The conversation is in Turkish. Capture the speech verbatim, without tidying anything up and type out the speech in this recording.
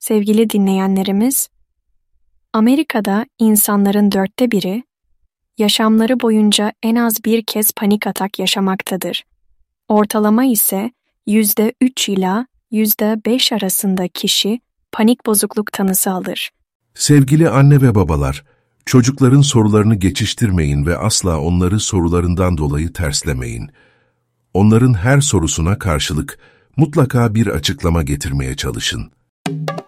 Sevgili dinleyenlerimiz, Amerika'da insanların dörtte biri, yaşamları boyunca en az bir kez panik atak yaşamaktadır. Ortalama ise yüzde üç ila yüzde beş arasında kişi panik bozukluk tanısı alır. Sevgili anne ve babalar, çocukların sorularını geçiştirmeyin ve asla onları sorularından dolayı terslemeyin. Onların her sorusuna karşılık mutlaka bir açıklama getirmeye çalışın.